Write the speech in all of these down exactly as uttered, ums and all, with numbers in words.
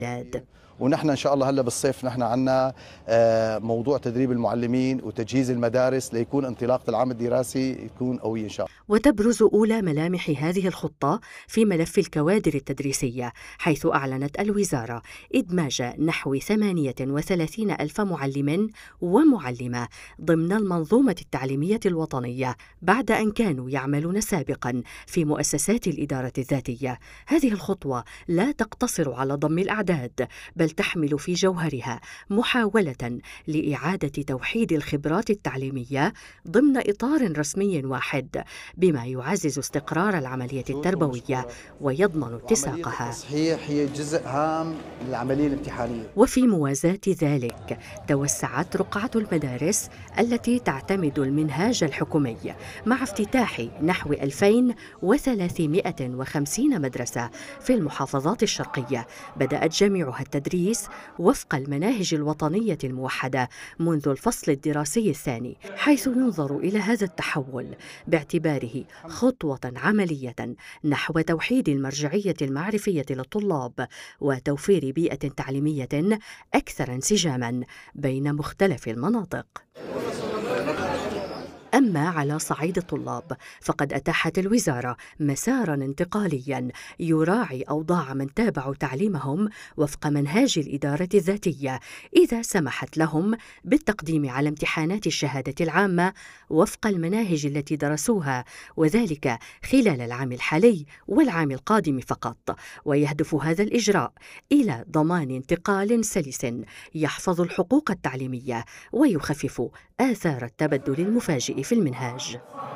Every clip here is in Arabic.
ونحن إن شاء الله هلا بالصيف نحن عندنا موضوع تدريب المعلمين وتجهيز المدارس ليكون انطلاقة العام الدراسي يكون قوي إن شاء الله. وتبرز أولى ملامح هذه الخطة في ملف الكوادر التدريسية، حيث أعلنت الوزارة إدماج نحو ثمانية وثلاثين ألف معلم ومعلمة ضمن المنظومة التعليمية الوطنية بعد أن كانوا يعملون سابقا في مؤسسات الإدارة الذاتية. هذه الخطوة لا تقتصر على ضم الأعداد، بل تحمل في جوهرها محاولة لإعادة توحيد الخبرات التعليمية ضمن إطار رسمي واحد، بما يعزز استقرار العملية التربوية ويضمن اتساقها. التصحيح هي جزء هام من العملية الامتحانية. وفي موازاة ذلك توسعت رقعة المدارس التي تعتمد المنهاج الحكومي مع افتتاح نحو ألفين وثلاثمائة وخمسين مدرسة في المحافظات الشرقية بدأت جميعها التدريس وفق المناهج الوطنية الموحدة منذ الفصل الدراسي الثاني، حيث ينظر إلى هذا التحول باعتباره خطوة عملية نحو توحيد المرجعية المعرفية للطلاب وتوفير بيئة تعليمية أكثر انسجاماً بين مختلف المناطق. أما على صعيد الطلاب فقد أتاحت الوزارة مساراً انتقالياً يراعي أوضاع من تابعوا تعليمهم وفق منهاج الإدارة الذاتية، إذا سمحت لهم بالتقديم على امتحانات الشهادة العامة وفق المناهج التي درسوها، وذلك خلال العام الحالي والعام القادم فقط. ويهدف هذا الإجراء إلى ضمان انتقال سلس يحفظ الحقوق التعليمية ويخفف آثار التبدل المفاجئ في المنهاج.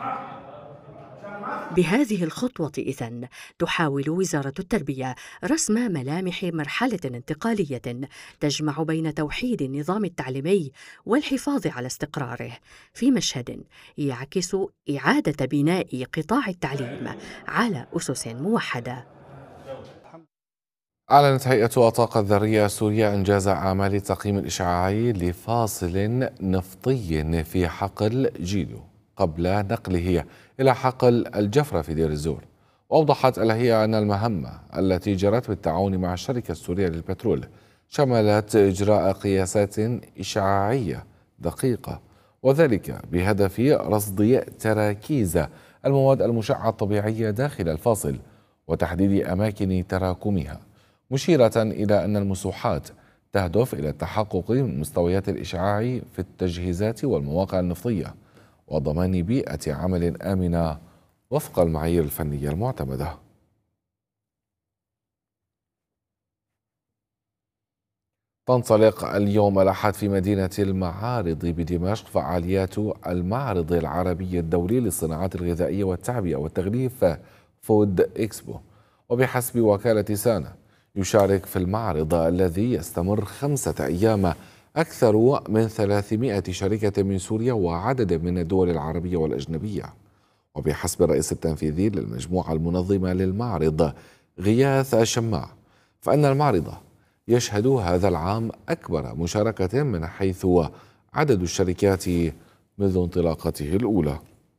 بهذه الخطوة إذن تحاول وزارة التربية رسم ملامح مرحلة انتقالية تجمع بين توحيد النظام التعليمي والحفاظ على استقراره في مشهد يعكس إعادة بناء قطاع التعليم على أسس موحدة. أعلنت هيئة الطاقة الذرية السورية إنجاز أعمال التقييم الإشعاعي لفاصل نفطي في حقل جيلو قبل نقله إلى حقل الجفرة في دير الزور. وأوضحت الهيئة أن المهمة التي جرت بالتعاون مع الشركة السورية للبترول شملت إجراء قياسات إشعاعية دقيقة، وذلك بهدف رصد تراكيز المواد المشعة الطبيعية داخل الفاصل وتحديد أماكن تراكمها، مشيرة إلى أن المسوحات تهدف إلى التحقق من مستويات الإشعاع في التجهيزات والمواقع النفطية وضمان بيئة عمل آمنة وفق المعايير الفنية المعتمدة. تنطلق اليوم الأحد في مدينة المعارض بدمشق فعاليات المعرض العربي الدولي للصناعات الغذائية والتعبئة والتغليف فود إكسبو. وبحسب وكالة سانا يشارك في المعرض الذي يستمر خمسة أيام أكثر من ثلاثمائة شركة من سوريا وعدد من الدول العربية والأجنبية. وبحسب الرئيس التنفيذي للمجموعة المنظمة للمعرض غياث الشماع فإن المعرض يشهد هذا العام أكبر مشاركة من حيث عدد الشركات منذ انطلاقته الأولى.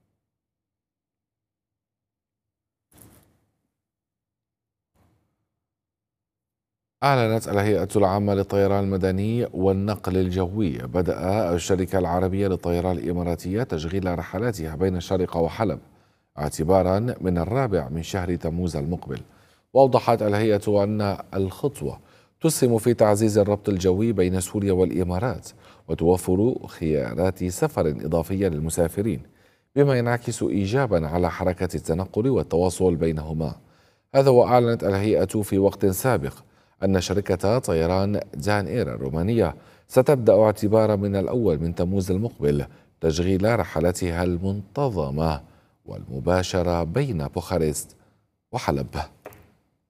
أعلنت الهيئة العامة للطيران المدني والنقل الجوي بدأ الشركة العربية للطيران الإماراتية تشغيل رحلاتها بين الشارقة وحلب اعتبارا من الرابع من شهر تموز المقبل. وأوضحت الهيئة أن الخطوة تسهم في تعزيز الربط الجوي بين سوريا والإمارات وتوفر خيارات سفر إضافية للمسافرين، بما ينعكس إيجابا على حركة التنقل والتواصل بينهما. هذا وأعلنت الهيئة في وقت سابق أن شركة طيران جان إير الرومانية ستبدأ اعتبارا من الأول من تموز المقبل تشغيل رحلاتها المنتظمة والمباشرة بين بوخارست وحلب.